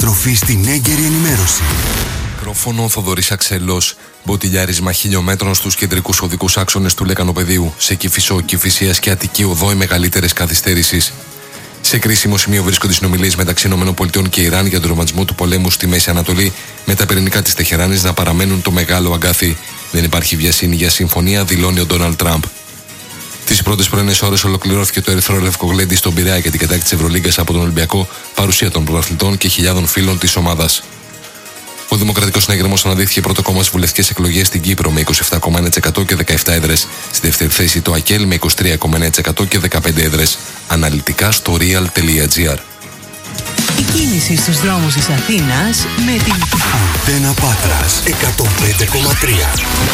επιστροφή στην έγκαιρη ενημέρωση. Μικρόφωνο Θοδωρής Αξελός. Μποτιλιάρισμα χιλιόμετρων στους κεντρικούς οδικούς άξονες του Λεκανοπεδίου. Σε Κηφισό, Κηφισίας και Αττική Οδό οι μεγαλύτερες καθυστερήσεις. Σε κρίσιμο σημείο βρίσκονται συνομιλίες μεταξύ ΗΠΑ και Ιράν για τον ρομαντισμό του πολέμου στη Μέση Ανατολή, με τα πυρηνικά της Τεχεράνης να παραμένουν το μεγάλο αγκάθι. Δεν υπάρχει βιασύνη για συμφωνία, δηλώνει ο Ντόναλντ Τραμπ. Τις πρώτες πρωινές ώρες ολοκληρώθηκε το ερυθρό λευκογλέντι στον Πειραιά για την κατάκτηση της Ευρωλίγκας από τον Ολυμπιακό, παρουσία των πρωταθλητών και χιλιάδων φίλων της ομάδας. Ο Δημοκρατικός Συναγερμός αναδείχθηκε πρώτο κόμμα στις βουλευτικές εκλογές στην Κύπρο με 27,1% και 17 έδρες. Στη δεύτερη θέση το ΑΚΕΛ με 23,9% και 15 έδρες. Αναλυτικά στο real.gr. Η κίνηση στους δρόμους της Αθήνας με την Αντένα Πάτρας 105,3.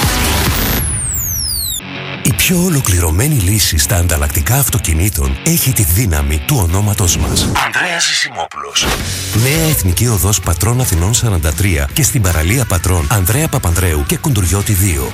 Η πιο ολοκληρωμένη λύση στα ανταλλακτικά αυτοκινήτων έχει τη δύναμη του ονόματός μας. Ανδρέας Ζησιμόπουλος. Νέα Εθνική Οδός Πατρών Αθηνών 43 και στην παραλία Πατρών Ανδρέα Παπανδρέου και Κουντουριώτη 2.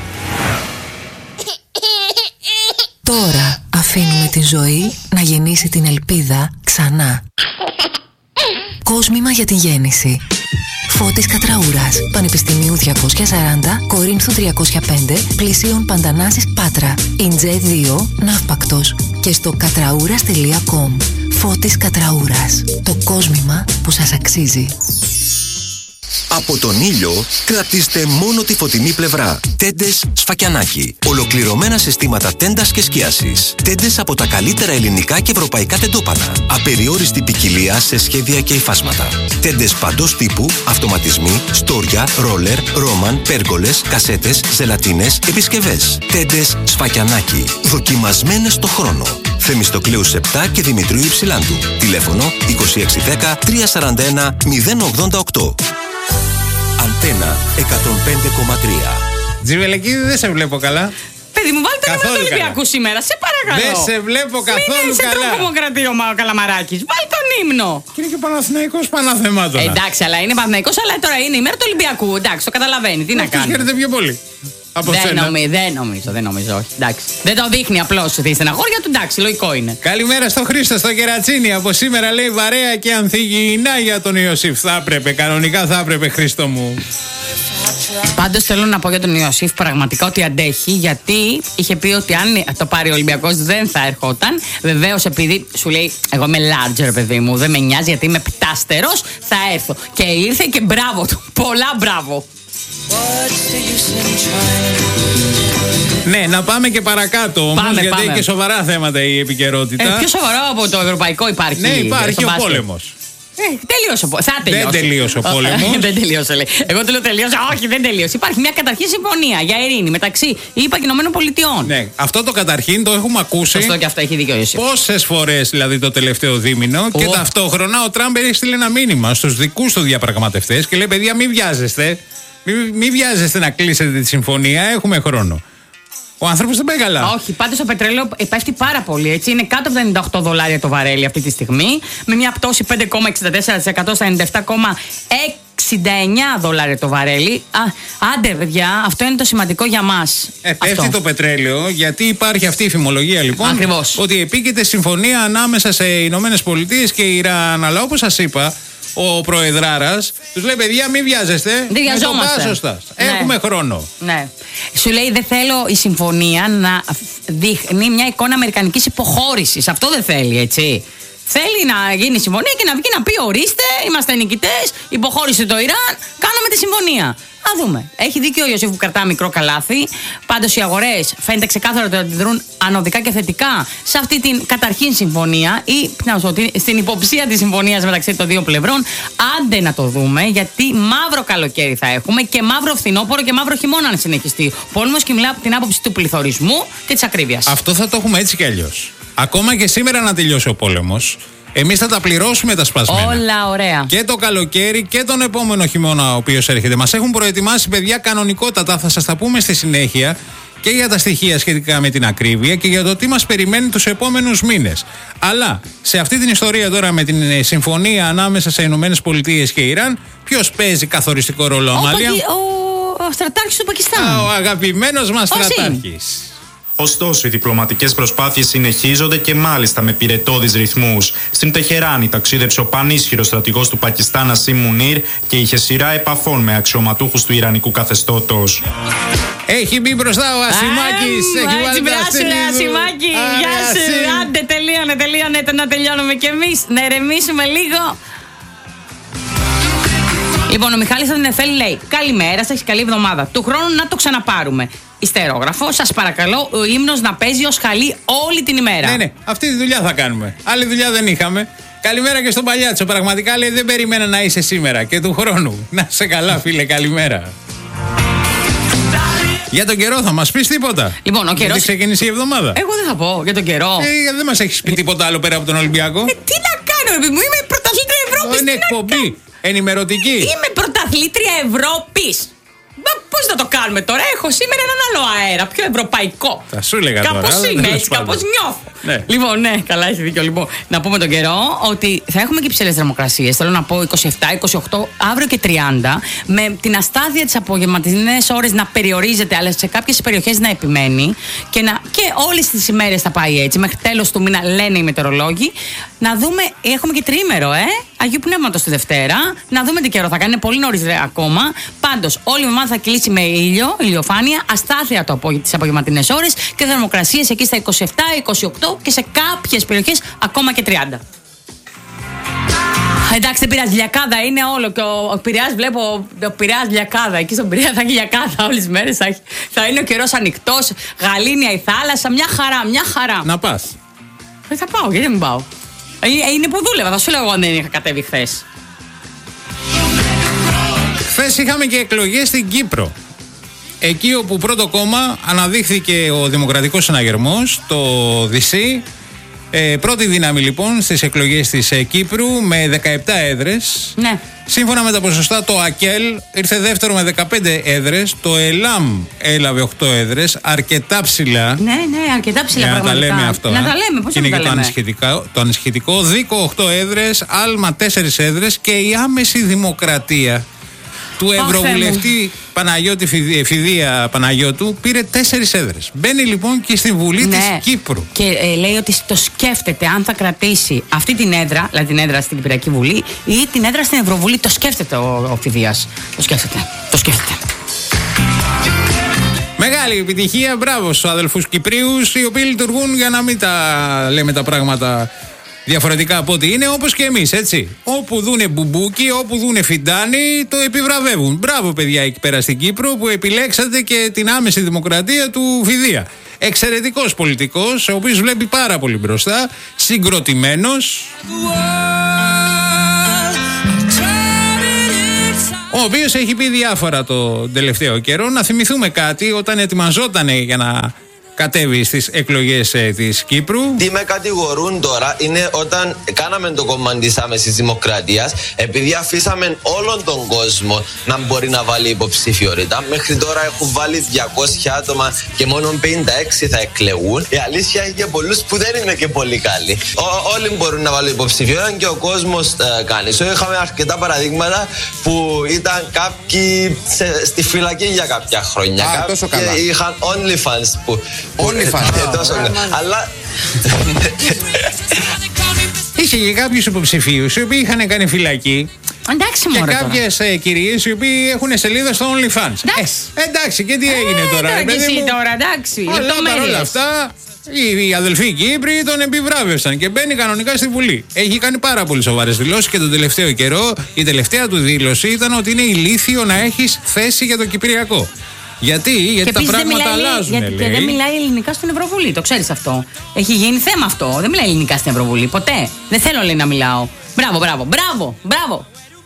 Τώρα αφήνουμε τη ζωή να γεννήσει την ελπίδα ξανά. Κόσμημα για τη γέννηση. Φώτης Κατραούρας, Πανεπιστημίου 240, Κορίνθου 305, Πλησίων Παντανάσης Πάτρα, Ιντζέ 2, Ναύπακτος και στο κατραούρας.com. Φώτης Κατραούρας, το κόσμημα που σας αξίζει. Από τον ήλιο κρατήστε μόνο τη φωτεινή πλευρά. Τέντες Σφακιανάκι. Ολοκληρωμένα συστήματα τέντας και σκίασης. Τέντες από τα καλύτερα ελληνικά και ευρωπαϊκά τεντόπανα. Απεριόριστη ποικιλία σε σχέδια και υφάσματα. Τέντες παντός τύπου, αυτοματισμοί, στόρια, ρόλερ, ρόμαν, πέργολες, κασέτες, ζελατίνες, επισκευές. Τέντες Σφακιανάκι. Δοκιμασμένες στο χρόνο. Θεμιστοκλέου 7 και Δημητρίου Υψηλάντου. Τηλέφωνο 2610 341 088. Αντένα 105,3. Τζιβελεκίδη, δεν σε βλέπω καλά. Παιδί μου, βάλτε ένα του Ολυμπιακού σήμερα, σε παρακαλώ. Δεν σε βλέπω καθόλου καλά. Μην είσαι τροχομοκρατή ο Καλαμαράκης. Βάλ τον ύμνο. Και είναι και Παναθηναϊκός Παναθεμάτωνα. Εντάξει, αλλά είναι Παναθηναϊκός, αλλά τώρα είναι η μέρα του Ολυμπιακού. Εντάξει, το καταλαβαίνει. Τι να κάνει. Χαίρεται πιο πολύ. Δεν νομίζω, όχι. Εντάξει. Δεν το δείχνει απλώς τη στεναχώρια του, εντάξει, λογικό είναι. Καλημέρα στο Χρήστο, στο Κερατσίνι. Από σήμερα λέει βαρέα και ανθυγιεινά για τον Ιωσήφ. Θα έπρεπε, κανονικά θα έπρεπε, Χρήστο μου. Πάντως θέλω να πω για τον Ιωσήφ πραγματικά ότι αντέχει, γιατί είχε πει ότι αν το πάρει ο Ολυμπιακός δεν θα ερχόταν. Βεβαίως επειδή σου λέει, εγώ είμαι larger, παιδί μου, δεν με νοιάζει γιατί είμαι πτάστερος, θα έρθω. Και ήρθε και μπράβο του. Πολλά μπράβο. Ναι, να πάμε και παρακάτω όμως, γιατί έχει και σοβαρά θέματα η επικαιρότητα. Πιο σοβαρό από το ευρωπαϊκό υπάρχει. Ναι, υπάρχει ο πόλεμος. Τελείωσε ο πόλεμος. Θα τελειώσει. Δεν τελείωσε ο πόλεμος. Δεν τελείωσε, λέει. Εγώ του λέω τελείωσε. Όχι, δεν τελείωσε. Υπάρχει μια καταρχήν συμφωνία για ειρήνη μεταξύ ΗΠΑ και ΗΠΑ. Ναι, αυτό το καταρχήν το έχουμε ακούσει. Σωστό, και αυτό έχει δίκιο. Πόσες φορές δηλαδή το τελευταίο δίμηνο. Και ταυτόχρονα ο Τραμπ έστειλε ένα μήνυμα στους δικούς του διαπραγματευτές και λέει: παιδιά, μην βιάζεστε. Μην βιάζεστε να κλείσετε τη συμφωνία. Έχουμε χρόνο. Ο άνθρωπος δεν πάει καλά. Όχι, πάντως το πετρέλαιο πέφτει πάρα πολύ. Έτσι. Είναι κάτω από τα $98 το βαρέλι αυτή τη στιγμή. Με μια πτώση 5,64% στα $97,69 το βαρέλι. Άντε, παιδιά, αυτό είναι το σημαντικό για μας. Πέφτει το πετρέλαιο, γιατί υπάρχει αυτή η φημολογία λοιπόν. Ακριβώς. Ότι επίκειται συμφωνία ανάμεσα σε Ηνωμένες Πολιτείες και Ιράν. Αλλά όπως σας είπα, ο Προεδράρας τους λέει: παιδιά, μην βιάζεστε. Δεν βιαζόμαστε. Έχουμε χρόνο. Ναι. Σου λέει: δεν θέλω η συμφωνία να δείχνει μια εικόνα αμερικανικής υποχώρησης. Αυτό δεν θέλει, έτσι. Θέλει να γίνει συμφωνία και να βγει να πει: ορίστε, είμαστε νικητές, υποχώρησε το Ιράν, κάναμε τη συμφωνία. Α δούμε. Έχει δίκιο ο Ιωσήφ που κρατά μικρό καλάθι. Πάντως οι αγορές φαίνεται ξεκάθαρο ότι αντιδρούν ανωδικά και θετικά σε αυτή την καταρχήν συμφωνία ή στην υποψία της συμφωνίας μεταξύ των δύο πλευρών. Άντε να το δούμε, γιατί μαύρο καλοκαίρι θα έχουμε και μαύρο φθινόπωρο και μαύρο χειμώνα αν συνεχιστεί. Πόλεμος και μιλάω από την άποψη του πληθωρισμού και της ακρίβειας. Αυτό θα το έχουμε έτσι κι αλλιώς. Ακόμα και σήμερα να τελειώσει ο πόλεμος, εμείς θα τα πληρώσουμε τα σπασμένα. Όλα ωραία. Και το καλοκαίρι και τον επόμενο χειμώνα ο οποίος έρχεται. Μας έχουν προετοιμάσει, παιδιά, κανονικότατα. Θα σας τα πούμε στη συνέχεια και για τα στοιχεία σχετικά με την ακρίβεια και για το τι μας περιμένει τους επόμενους μήνες. Αλλά σε αυτή την ιστορία τώρα με την συμφωνία ανάμεσα σε Ηνωμένες Πολιτείες και Ιράν, ποιος παίζει καθοριστικό ρόλο, Αμάλια? Ο στρατάρχης του Πακιστάν. Ο αγαπημένος μας στρατάρχης. Ωστόσο, οι διπλωματικές προσπάθειες συνεχίζονται και μάλιστα με πυρετώδεις ρυθμούς. Στην Τεχεράνη ταξίδεψε ο πανίσχυρος στρατηγός του Πακιστάν Ασίμ Μουνίρ και είχε σειρά επαφών με αξιωματούχους του Ιρανικού καθεστώτος. Έχει μπει μπροστά ο Ασημάκης. Έτσι, πράσινε Ασημάκη. Γεια σου. Άντε, τελείωνε. Να τελειώνουμε κι εμείς. Να ηρεμήσουμε λίγο. Λοιπόν, ο Μιχάλης από την ΕΦΕΛ λέει: καλημέρα σας, καλή εβδομάδα. Του χρόνου να το ξαναπάρουμε. Ιστερόγραφο, σας παρακαλώ, ο ύμνος να παίζει ως χαλί όλη την ημέρα. Ναι, αυτή τη δουλειά θα κάνουμε. Άλλη δουλειά δεν είχαμε. Καλημέρα και στον Παλιάτσο. Πραγματικά λέει: δεν περιμένα να είσαι σήμερα και του χρόνου. Να σε καλά, φίλε, καλημέρα. Για τον καιρό θα μας πεις τίποτα? Λοιπόν, ο καιρός. Γιατί ξεκίνησε η εβδομάδα. Εγώ δεν θα πω για τον καιρό. Δεν μας έχεις πει τίποτα άλλο πέρα από τον Ολυμπιακό. Τι να κάνω, ρε παιδί μου, είμαι πρωταθλήτρια Ευρώπης. Είναι εκπομπή. Ενημερωτική. Είμαι πρωταθλήτρια Ευρώπης. Πώς να το κάνουμε τώρα, έχω σήμερα έναν άλλο αέρα, πιο ευρωπαϊκό. Θα σου έλεγα τώρα. Κάπως είμαι έτσι, κάπως νιώθω. Ναι. Λοιπόν, ναι, καλά, έχει δίκιο. Λοιπόν, να πούμε τον καιρό ότι θα έχουμε και υψηλές θερμοκρασίες. Θέλω να πω 27, 28, αύριο και 30. Με την αστάθεια τις απογευματινές ώρες να περιορίζεται, αλλά σε κάποιες περιοχές να επιμένει. Και όλες τις ημέρες θα πάει έτσι. Μέχρι τέλος του μήνα λένε οι μετεωρολόγοι. Να δούμε, έχουμε και τριήμερο, Αγίου Πνεύματος τη Δευτέρα. Να δούμε τι καιρό θα κάνει. Είναι πολύ νωρίς ακόμα. Πάντως, όλη η εβδομάδα θα κυλήσει με ηλιοφάνεια, αστάθεια τις απογευματινές ώρες και θερμοκρασίες εκεί στα 27, 28 και σε κάποιες περιοχές ακόμα και 30. Εντάξει, δεν πειράζει, λιακάδα είναι όλο. Και ο Πειραιάς, βλέπω, ο Πειραιάς λιακάδα. Εκεί στον Πειραιά θα έχει λιακάδα όλες τις μέρες. Θα είναι ο καιρός ανοιχτός, γαλήνια η θάλασσα. Μια χαρά. Να πας. Θα πάω, γιατί δεν πάω. Είναι που δούλευα, θα σου λέω εγώ αν δεν είχα κατέβει χθες. Χθες είχαμε και εκλογές στην Κύπρο. Εκεί όπου πρώτο κόμμα αναδείχθηκε ο Δημοκρατικός Συναγερμός, το ΔΥΣΥ. Πρώτη δύναμη λοιπόν στις εκλογές της Κύπρου με 17 έδρες. Ναι. Σύμφωνα με τα ποσοστά, το ΑΚΕΛ ήρθε δεύτερο με 15 έδρες. Το ΕΛΑΜ έλαβε 8 έδρες. Αρκετά ψηλά. Ναι, αρκετά ψηλά. Για να τα λέμε αυτό. Να τα λέμε, πώς είναι να και τα λέμε. Το ανησυχητικό. Δίκο 8 έδρες. Άλμα 4 έδρες. Και η άμεση δημοκρατία του Ευρωβουλευτή Παναγιώτη Φιδία Παναγιώτου πήρε 4 έδρες. Μπαίνει λοιπόν και στη Βουλή της Κύπρου. Και λέει ότι το σκέφτεται αν θα κρατήσει αυτή την έδρα, δηλαδή την έδρα στην Κυπριακή Βουλή ή την έδρα στην Ευρωβουλή. Το σκέφτεται ο Φιδίας. Το σκέφτεται. Μεγάλη επιτυχία, μπράβο στους αδελφούς Κυπρίους, οι οποίοι λειτουργούν για να μην τα λέμε τα πράγματα διαφορετικά από ό,τι είναι, όπως και εμείς, έτσι. Όπου δούνε μπουμπούκι, όπου δούνε φιντάνι, το επιβραβεύουν. Μπράβο, παιδιά, εκεί πέρα στην Κύπρο που επιλέξατε και την άμεση δημοκρατία του Φιδία. Εξαιρετικός πολιτικός, ο οποίος βλέπει πάρα πολύ μπροστά, συγκροτημένος, ο οποίος έχει πει διάφορα το τελευταίο καιρό. Να θυμηθούμε κάτι, όταν ετοιμαζόταν για να κατέβει στις εκλογές της Κύπρου. Τι με κατηγορούν τώρα είναι όταν κάναμε το κόμμα της άμεσης δημοκρατίας, επειδή αφήσαμε όλον τον κόσμο να μπορεί να βάλει υποψηφιότητα. Μέχρι τώρα έχουν βάλει 200 άτομα και μόνο 56 θα εκλεγούν. Η αλήθεια έχει και πολλούς που δεν είναι και πολύ καλοί. Όλοι μπορούν να βάλουν υποψηφιότητα και ο κόσμος κάνει. Είχαμε αρκετά παραδείγματα που ήταν κάποιοι στη φυλακή για κάποια χρόνια. Κάποιοι είχαν OnlyFans που. Αλλά είχε και κάποιους υποψηφίους οι οποίοι είχαν κάνει φυλακή. Εντάξει, και κάποιες κυρίες οι οποίοι έχουν σελίδα στο OnlyFans. Εντάξει, και τι έγινε τώρα, εντάξει. Παρ' όλα αυτά, οι αδελφοί Κύπροι τον επιβράβευσαν και μπαίνει κανονικά στη Βουλή. Έχει κάνει πάρα πολύ σοβαρές δηλώσεις και τον τελευταίο καιρό η τελευταία του δήλωση ήταν ότι είναι ηλίθιο να έχεις θέση για το Κυπριακό. Γιατί τα πράγματα αλλάζουν. Γιατί δεν μιλάει ελληνικά στην Ευρωβουλή, το ξέρεις αυτό. Έχει γίνει θέμα αυτό. Δεν μιλάει ελληνικά στην Ευρωβουλή, ποτέ. Δεν θέλω, λέει, να μιλάω. Μπράβο.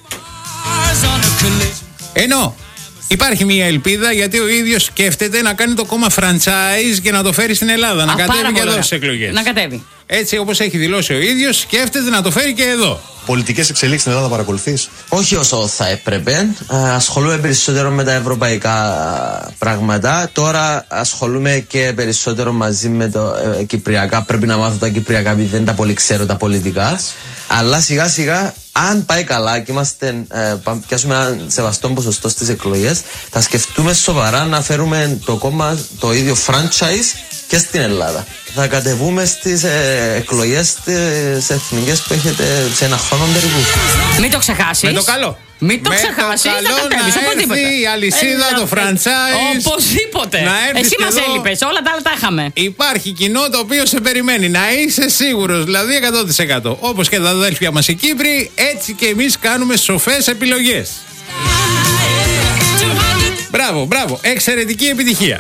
Ενώ υπάρχει μια ελπίδα, γιατί ο ίδιος σκέφτεται να κάνει το κόμμα franchise και να το φέρει στην Ελλάδα. Να κατέβει και εδώ στις εκλογές. Να κατέβει. Έτσι, όπως έχει δηλώσει ο ίδιος, σκέφτεται να το φέρει και εδώ. Πολιτικές εξελίξεις στην Ελλάδα παρακολουθείς? Όχι όσο θα έπρεπε. Ασχολούμαι περισσότερο με τα ευρωπαϊκά πράγματα. Τώρα ασχολούμαι και περισσότερο μαζί με το κυπριακά. Πρέπει να μάθω τα κυπριακά, επειδή δεν τα πολύ ξέρω τα πολιτικά. Αλλά σιγά σιγά, αν πάει καλά και πιάσουμε ένα σεβαστό ποσοστό στις εκλογές, θα σκεφτούμε σοβαρά να φέρουμε το κόμμα το ίδιο franchise και στην Ελλάδα. Θα κατεβούμε στις εκλογές τις εθνικές που έχετε σε ένα χρόνο περίπου. Μην το ξεχάσεις. Με το καλό. Μην το ξεχάσεις, θα κατέβεις οπωσδήποτε. Η αλυσίδα, το franchise. Οπωσδήποτε. Εσύ μας έλειπες, όλα τα άλλα τα είχαμε. Υπάρχει κοινό το οποίο σε περιμένει, να είσαι σίγουρος, δηλαδή 100%. Όπως και τα αδέλφια μας οι Κύπροι, έτσι και εμείς κάνουμε σοφές επιλογές. Μπράβο, μπράβο, εξαιρετική επιτυχία.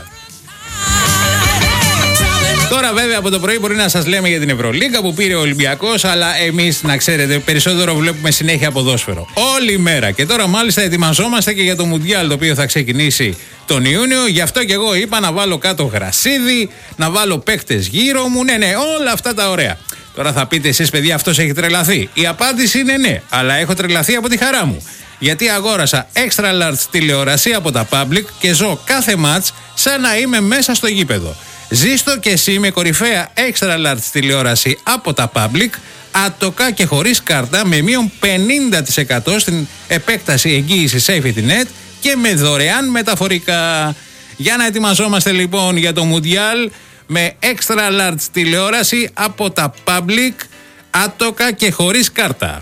Τώρα βέβαια από το πρωί μπορεί να σας λέμε για την Ευρωλίγκα που πήρε ο Ολυμπιακός, αλλά εμείς να ξέρετε περισσότερο βλέπουμε συνέχεια ποδόσφαιρο όλη μέρα. Και τώρα μάλιστα ετοιμαζόμαστε και για το Μουντιάλ το οποίο θα ξεκινήσει τον Ιούνιο. Γι' αυτό και εγώ είπα να βάλω κάτω γρασίδι, να βάλω παίκτες γύρω μου, ναι, όλα αυτά τα ωραία. Τώρα θα πείτε εσείς παιδιά αυτός έχει τρελαθεί. Η απάντηση είναι ναι, αλλά έχω τρελαθεί από τη χαρά μου. Γιατί αγόρασα extra large τηλεόραση από τα Public και ζω κάθε μάτς σαν να είμαι μέσα στο γήπεδο. Ζήστο και εσύ με κορυφαία extra large τηλεόραση από τα Public, άτοκα και χωρίς κάρτα με μείον 50% στην επέκταση εγγύηση Safety Net και με δωρεάν μεταφορικά. Για να ετοιμαζόμαστε λοιπόν για το Mundial με extra large τηλεόραση από τα Public, άτοκα και χωρίς κάρτα.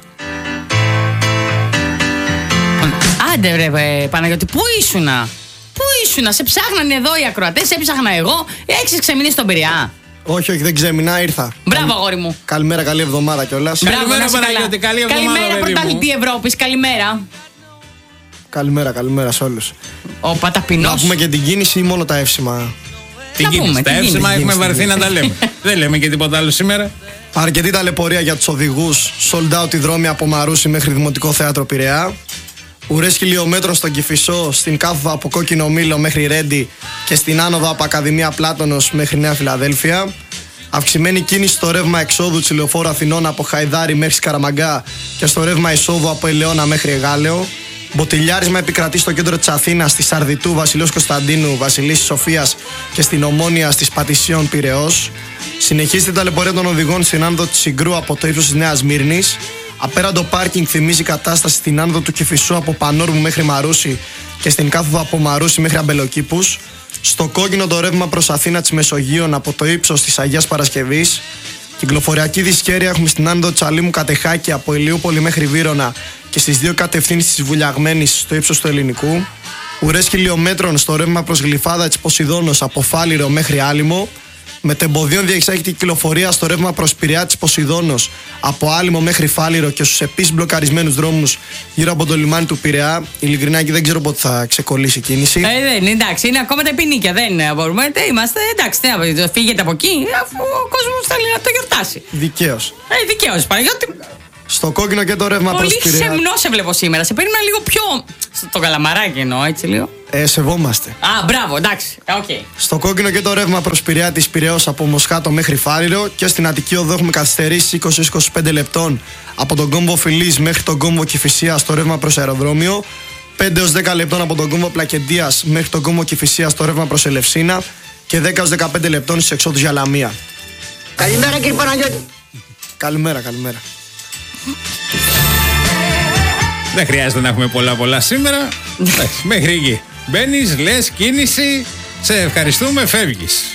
Άντε ρε Παναγιώτη, πού ήσουνα? Πού ήσουνα, σε ψάχνανε εδώ οι ακροατές, σε έψαχνα εγώ. Έχεις ξεμείνει στον Πειραιά? Όχι, δεν ξέμεινα, ήρθα. Μπράβο, αγόρι μου. Καλημέρα, καλή εβδομάδα κιόλας. Καλημέρα, Παναγιώτη, καλή εβδομάδα. Καλημέρα, πρωταθλητή Ευρώπης, καλημέρα. Καλημέρα σε όλους. Ο Παταπεινός. Να πούμε και την κίνηση ή μόνο τα εύσημα? Την κίνηση. Τα εύσημα έχουμε βαρθεί να τα λέμε. Δεν λέμε και τίποτα άλλο σήμερα. Αρκετή ταλαιπωρία για τους οδηγούς. Sold out οι δρόμοι από Μαρούσι μέχρι Δημοτικό Θέατρο Πειραιά. Ουρές χιλιόμετρων στον Κηφισό, στην κάθοδο από Κόκκινο Μήλο μέχρι Ρέντι και στην άνοδο από Ακαδημία Πλάτωνος μέχρι Νέα Φιλαδέλφια. Αυξημένη κίνηση στο ρεύμα εξόδου της Λεωφόρου Αθηνών από Χαϊδάρι μέχρι Σκαραμαγκά και στο ρεύμα εισόδου από Ελαιώνα μέχρι Εγάλεο. Μποτιλιάρισμα επικρατεί στο κέντρο της Αθήνας, στη Σαρδιτού, Βασιλείος Κωνσταντίνου, Βασιλής Σοφίας και στην Ομόνια στις Πατησίων Πειραιώς. Συνεχίζεται η ταλαιπωρία των οδηγών στην άνοδο της Συγκρού από το ύψος της Νέας Μύρνης. Απέραντο πάρκινγκ θυμίζει κατάσταση στην άνοδο του Κηφισού από Πανόρμου μέχρι Μαρούσι και στην κάθοδο από Μαρούσι μέχρι Αμπελοκήπους. Στο κόκκινο το ρεύμα προς Αθήνα της Μεσογείων από το ύψος της Αγίας Παρασκευής. Κυκλοφοριακή δυσκέρεια έχουμε στην άνοδο Τσαλίμου Κατεχάκη από Ηλιούπολη μέχρι Βύρωνα και στις δύο κατευθύνσεις της Βουλιαγμένης στο ύψος του Ελληνικού. Ουρές χιλιόμετρων στο ρεύμα προς Γλυφάδα της Ποσειδώνος από Φάληρο μέχρι Άλυμο. Μετεμποδίων διεξάγεται η κυκλοφορία στο ρεύμα προς Πειραιά της Ποσειδώνος από Άλυμο μέχρι Φάληρο και στους επίσης μπλοκαρισμένους δρόμους γύρω από το λιμάνι του Πειραιά. Ειλικρινά και δεν ξέρω πότε θα ξεκολλήσει η κίνηση. Δεν, εντάξει, είναι ακόμα τα επινίκια. Δεν μπορούμε. Είμαστε εντάξει. Φύγετε από εκεί, αφού ο κόσμος θέλει να το γιορτάσει. Δικαίως. Δικαίως, Παναγιώτη. Στο κόκκινο και το ρεύμα προς Πειραιά. Πολύ σεμνό σε βλέπω σήμερα. Σε περίμενα λίγο πιο. Στο καλαμαράκι εννοώ, έτσι λίγο. Σεβόμαστε. Α, μπράβο, εντάξει. Okay. Στο κόκκινο και το ρεύμα προς Πειραιά της Πειραιώς από Μοσχάτο μέχρι Φάληρο και στην Αττική Οδό έχουμε καθυστερήσει 20-25 λεπτών από τον κόμβο Φιλής μέχρι τον κόμβο Κηφισίας στο ρεύμα προς αεροδρόμιο. 5-10 λεπτών από τον κόμβο Πλακεντίας μέχρι τον κόμβο Κηφισίας στο ρεύμα προς Ελευσίνα και 10-15 λεπτών στις εξόδους για Λαμία. Καλημέρα κύριε Παναγιώτη. Καλημέρα. Δεν χρειάζεται να έχουμε πολλά σήμερα. Μέχρι εκεί. Μπαίνεις, λες κίνηση, σε ευχαριστούμε, φεύγεις.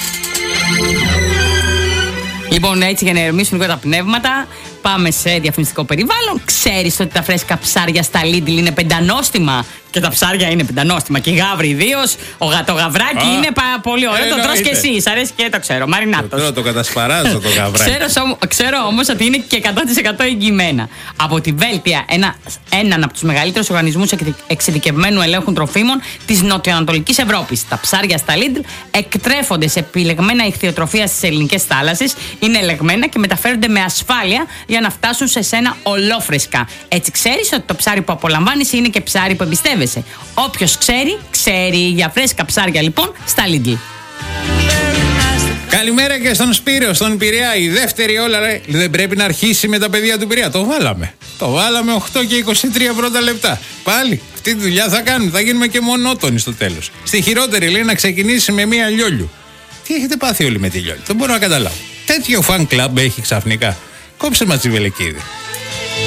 Λοιπόν, έτσι για να ηρεμήσουν λίγο τα πνεύματα, πάμε σε διαφημιστικό περιβάλλον. Ξέρεις ότι τα φρέσκα ψάρια στα Lidl είναι πεντανόστιμα? Και τα ψάρια είναι πεντανόστιμα. Και οι γάβροι ιδίως. Το γαβράκι είναι πολύ ωραίο. Το τρως και εσύ. Σ' αρέσει και το ξέρω. Μαρινάτος. Το κατασπαράζω το γαβράκι. Ξέρω όμως ότι είναι και 100% εγγυημένα. Από τη Βέλτια, έναν από τους μεγαλύτερους οργανισμούς εξειδικευμένου ελέγχου τροφίμων της Νοτιοανατολικής Ευρώπης. Τα ψάρια στα Lidl εκτρέφονται σε επιλεγμένα ηχθειοτροφία στις ελληνικές θάλασσες. Είναι ελεγμένα και μεταφέρονται με ασφάλεια για να φτάσουν σε σένα ολόφρεσκα. Έτσι ξέρεις ότι το ψάρι που απολαμβάνεις είναι και ψάρι που εμπιστεύεσαι. Όποιος ξέρει. Για φρέσκα ψάρια λοιπόν στα Lidl. Καλημέρα και στον Σπύριο, στον Πειραιά. Η δεύτερη όλα δεν πρέπει να αρχίσει με τα παιδιά του Πειραιά. Το βάλαμε 8 και 23 πρώτα λεπτά. Πάλι αυτή τη δουλειά θα κάνουμε. Θα γίνουμε και μονότονοι στο τέλος. Στη χειρότερη λέει να ξεκινήσει με μία Λιόλιου. Τι έχετε πάθει όλοι με τη Λιόλιου? Δεν μπορώ να καταλάβω. Τέτοιο fan club έχει ξαφνικά. Κόψε μας τη Βελεκίδη.